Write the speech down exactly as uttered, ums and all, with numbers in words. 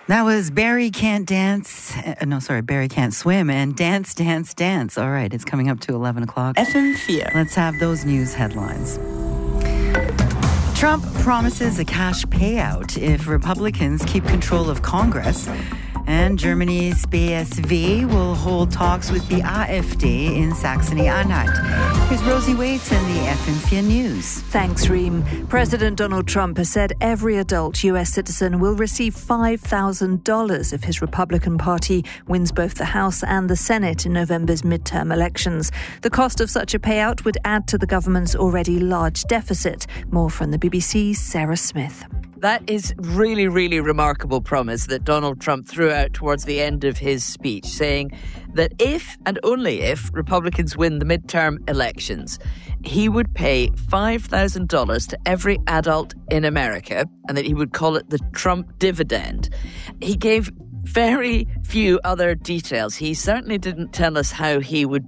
That was Barry Can't Dance. Uh, no, sorry, Barry Can't Swim and Dance, Dance, Dance. All right, it's coming up to eleven o'clock. F M four. Let's have those news headlines. Trump promises a cash payout if Republicans keep control of Congress. And Germany's B S V will hold talks with the AfD in Saxony-Anhalt. Here's Rosie Waits and the F M four News. Thanks, Reem. President Donald Trump has said every adult U S citizen will receive five thousand dollars if his Republican Party wins both the House and the Senate in November's midterm elections. The cost of such a payout would add to the government's already large deficit. More from the B B C's Sarah Smith. That is really, really remarkable promise that Donald Trump threw out towards the end of his speech, saying that if and only if Republicans win the midterm elections, he would pay five thousand dollars to every adult in America and that he would call it the Trump dividend. He gave very few other details. He certainly didn't tell us how he would